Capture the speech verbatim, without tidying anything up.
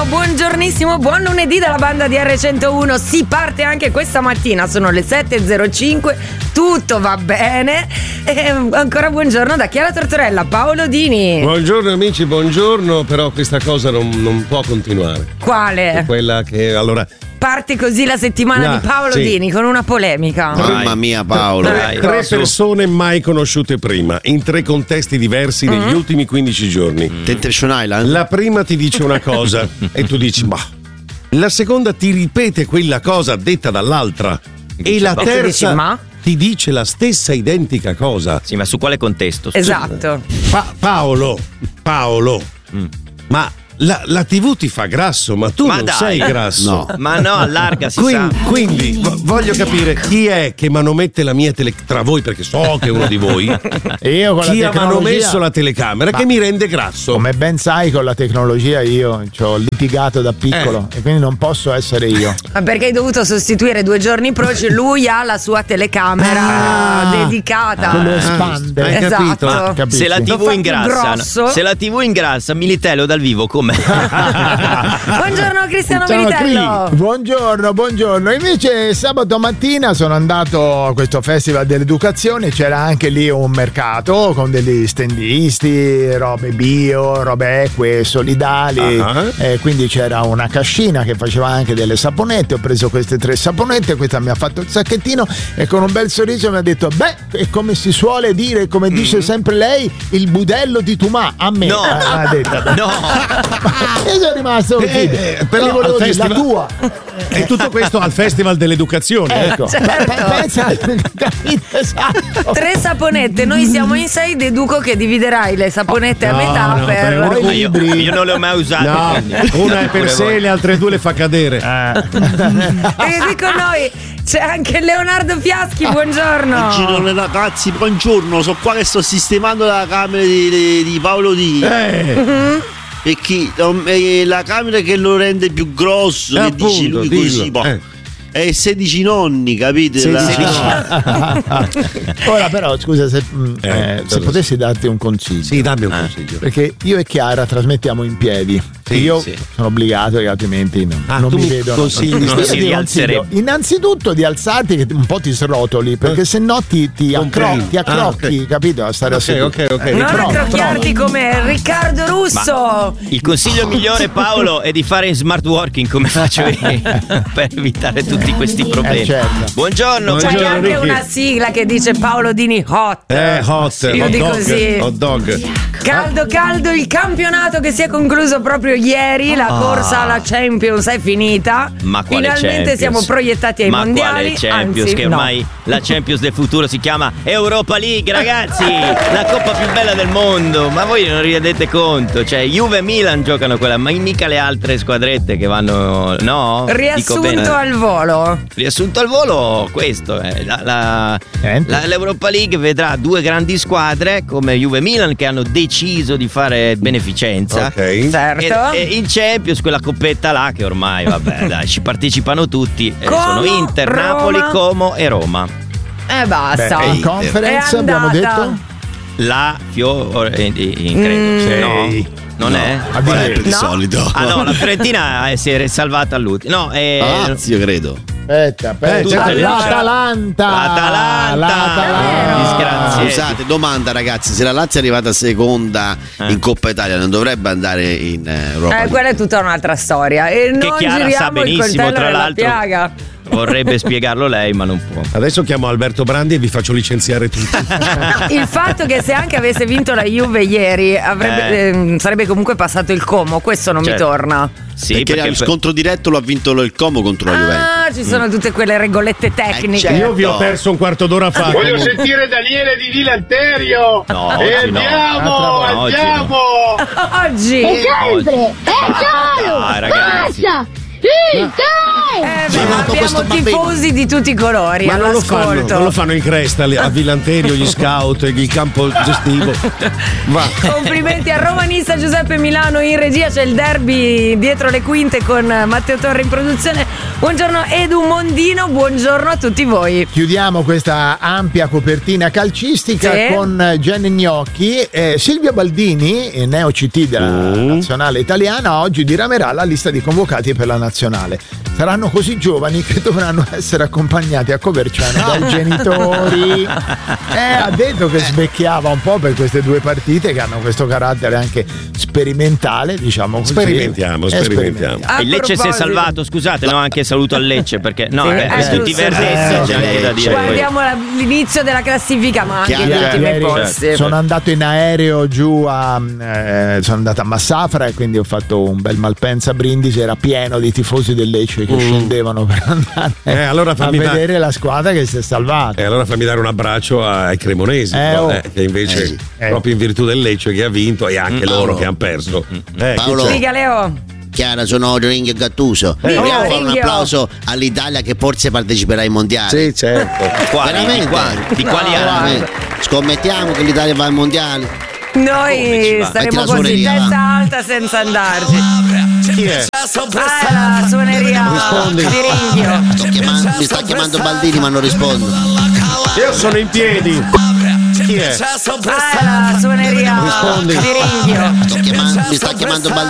buongiornissimo, buon lunedì dalla banda di erre centouno. Si parte anche questa mattina, sono le sette e zero cinque, tutto va bene. E ancora buongiorno da Chiara Tortorella, Paolo Dini. Buongiorno amici, buongiorno, però questa cosa non, non può continuare. Quale? È quella che allora parte così la settimana no, di Paolo sì. Dini con una polemica. Mamma mia Paolo, Tre, tre persone mai conosciute prima, in tre contesti diversi negli mm-hmm. ultimi quindici giorni. Mm. Temptation Island. La prima ti dice una cosa e tu dici bah. La seconda ti ripete quella cosa detta dall'altra. E la terza dici, ma? ti dice la stessa identica cosa. Sì, ma su quale contesto? Esatto. Pa- Paolo, Paolo, mm. ma La, la tivù ti fa grasso, ma tu ma non dai, sei grasso. No. Ma no, allarga si quindi, sa. Quindi voglio capire chi è che manomette la mia tele tra voi, perché so che è uno di voi. E io con chi la ha manomesso la telecamera ma che mi rende grasso. Come ben sai, con la tecnologia io ci ho litigato da piccolo eh. e quindi non posso essere io. Ma perché hai dovuto sostituire due giorni proci? Lui ha la sua telecamera ah, dedicata. Quello ah, espande. Hai esatto. capito? Se la tivù ingrassa, se la tivù ingrassa, Militello dal vivo come? Buongiorno Cristiano Ciao, Militello. Cri. Buongiorno, buongiorno. Invece sabato mattina sono andato a questo festival dell'educazione, c'era anche lì un mercato con degli stendisti, robe bio, robe eque, solidali, uh-huh. e quindi c'era una cascina che faceva anche delle saponette. Ho preso queste tre saponette, questa mi ha fatto il sacchettino e con un bel sorriso mi ha detto beh, è come si suole dire, come mm-hmm. dice sempre lei, il budello di Tumà a me. No, ha detto. no. Io sono rimasto eh, eh, però volevo dire, festival... la tua e tutto questo al festival dell'educazione, ecco, certo. Pensa, esatto. Tre saponette, noi siamo in sei, deduco che dividerai le saponette no, a metà no, per, per io, io non le ho mai usate, no, una è per sé, le altre due le fa cadere. eh. E qui con noi c'è anche Leonardo Fiaschi, buongiorno. Buongiorno ragazzi, buongiorno, sono qua che sto sistemando la camera di, di, di Paolo Dini. Eh. Mm-hmm. Perché la camera che lo rende più grosso, eh, che appunto, dice lui dillo. così, boh. eh. È sedici nonni, capite? sedici La... Ora però scusa se, eh, eh, se potessi darti un consiglio. Sì, dammi un eh. consiglio. Perché io e Chiara trasmettiamo in piedi. Sì, io sì. sono obbligato, che altrimenti non, ah, non tu mi mi vedo. consigli non, non si rialzerebbe. Innanzitutto di alzarti che un po' ti srotoli, perché eh. se no ti, ti, accro- ti accrocchi, ah, okay. capito? A stare ok, a ok, ok. Non Troppo, accrocchiarti come Riccardo Russo. Ma il consiglio migliore, Paolo, è di fare smart working come faccio io per evitare tutti questi problemi. Eh, certo. Buongiorno, C'è Buongiorno, anche Ricky. una sigla che dice Paolo Dini hot. Eh, hot, Io hot dico dog, così. hot dog. Caldo caldo il campionato che si è concluso proprio ieri, la Ah. corsa alla Champions è finita. Ma quale Finalmente Champions? siamo proiettati ai Ma mondiali. quale Champions? Anzi, che no. ormai la Champions del futuro si chiama Europa League, ragazzi, la coppa più bella del mondo. Ma voi non vi rendete conto? Cioè Juve e Milan giocano quella, ma mica le altre squadrette che vanno, no? Dico Riassunto bene. al volo. Riassunto al volo, questo è la, la, Niente. la, l'Europa League vedrà due grandi squadre come Juve e Milan che hanno deciso di fare beneficenza. Ok. Certo. E, e in Champions quella coppetta là che ormai vabbè dai, ci partecipano tutti, eh, Como, sono Inter, Roma. Napoli, Como e Roma. Eh basta. Beh, in conference È abbiamo andata. detto La Fiore in credo, Mm. no? Non no. è? a Qual è dire- per di No. solito? Ah no, la Fiorentina eh, si è salvata all'ultimo. No, eh, Ah, io credo. aspetta, aspetta. Eh, certo, l'Atalanta L'Atalanta. l'Atalanta. Disgraziati. Scusate, domanda ragazzi, se la Lazio è arrivata seconda Eh. in Coppa Italia non dovrebbe andare in eh, Europa Eh, League? quella è tutta un'altra storia. E Che non Chiara sa giriamo il benissimo, coltello tra nella l'altro. piaga. Vorrebbe spiegarlo lei, ma non può. Adesso chiamo Alberto Brandi e vi faccio licenziare tutti. Il fatto che se anche avesse vinto la Juve ieri avrebbe, Eh. ehm, sarebbe comunque passato il Como, questo non Certo. mi torna. Sì, perché, perché il scontro diretto lo ha vinto il Como contro la Juventus. Ah, ci sono tutte quelle regolette tecniche. certo. Io vi ho perso un quarto d'ora fa. Voglio sentire Daniele di Vilanterio. No, e oggi no. andiamo, Altra- oggi andiamo. Oggi sempre! È Basta, solo! dai, ragazzi. Basta! Eh, beh, ma con questo abbiamo bambino- tifosi di tutti i colori Ma non lo, fanno, all'ascolto. non lo fanno in cresta lì, a Villanterio, gli scout, il campo gestivo. Va. Complimenti al romanista Giuseppe Milano in regia, c'è il derby dietro le quinte con Matteo Torre in produzione. Buongiorno Edu Mondino, buongiorno a tutti voi. Chiudiamo questa ampia copertina calcistica Sì. con Gianni Gnocchi. Eh, Silvio Baldini, eh, neo C T della nazionale italiana, oggi diramerà la lista di convocati per la nazionale. Saranno così giovani che dovranno essere accompagnati a Coverciano dai genitori. Eh, ha detto che svecchiava un po' per queste due partite che hanno questo carattere anche sperimentale, diciamo così. Sperimentiamo, Eh, sperimentiamo. A Il Lecce si è proposito- salvato, scusate, no, anche saluto al Lecce perché no, Sì, eh, eh, tutti giusto, verdezza, sì, c'è anche sì, da dire. poi. Guardiamo la- l'inizio della classifica, ma anche Chiaro, gli ultimi Ieri posti. sono andato in aereo giù a eh, sono andato a Massafra e quindi ho fatto un bel Malpensa Brindisi, era pieno di tifosi del Lecce che scendevano per andare Eh, allora a fammi da- vedere la squadra che si è salvata. E allora fammi dare un abbraccio ai cremonesi, Eh, no? oh. Eh, che invece, Eh, sì. proprio in virtù del Lecce che ha vinto e anche Mm. loro Paolo. che hanno perso. Eh, Paolo. chi c'è? Dica Leo. Chiara, sono Ringhio Gattuso. Eh, Vogliamo oh, fare un Ringhio. applauso all'Italia che forse parteciperà ai mondiali. Sì, certo. Quali? Di Veramente? quali? Di quali No, anni? Veramente. Scommettiamo che l'Italia va ai mondiali. Come ci Noi va? staremo Metti la così suoneria. testa alta senza andarci. Chi è? Ah, la suoneria Rispondi. di Ringhio. Sto chiamando- mi sta chiamando Baldini ma non rispondo. Io sono in piedi. Chi è? Ah, la suoneria Rispondi. di Ringhio. Sto chiamando- mi sta chiamando Baldini.